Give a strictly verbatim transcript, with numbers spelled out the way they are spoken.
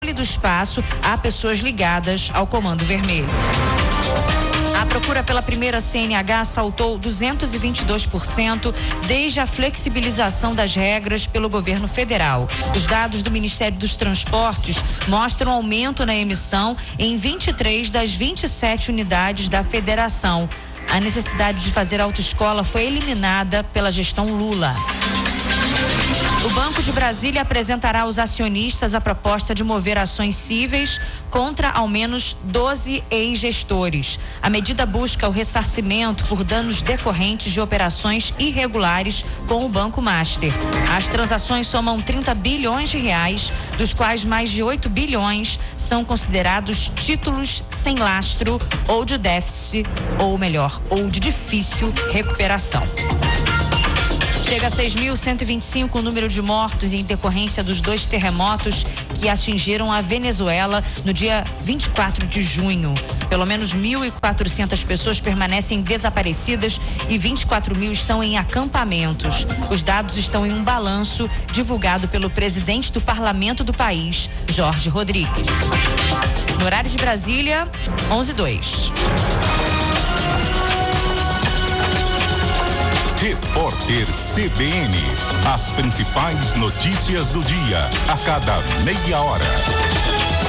controle do espaço a pessoas ligadas ao Comando Vermelho. A procura pela primeira C N H saltou duzentos e vinte e dois por cento desde a flexibilização das regras pelo governo federal. Os dados do Ministério dos Transportes mostram aumento na emissão em vinte e três das vinte e sete unidades da federação. A necessidade de fazer autoescola foi eliminada pela gestão Lula. O Banco de Brasília apresentará aos acionistas a proposta de mover ações cíveis contra ao menos doze ex-gestores. A medida busca o ressarcimento por danos decorrentes de operações irregulares com o Banco Master. As transações somam trinta bilhões de reais, dos quais mais de oito bilhões são considerados títulos sem lastro ou de déficit, ou melhor, ou de difícil recuperação. Chega a seis mil cento e vinte e cinco o número de mortos em decorrência dos dois terremotos que atingiram a Venezuela no dia vinte e quatro de junho. Pelo menos mil e quatrocentas pessoas permanecem desaparecidas e vinte e quatro mil estão em acampamentos. Os dados estão em um balanço divulgado pelo presidente do parlamento do país, Jorge Rodrigues. No horário de Brasília, onze e dois. Repórter C B N. As principais notícias do dia, a cada meia hora.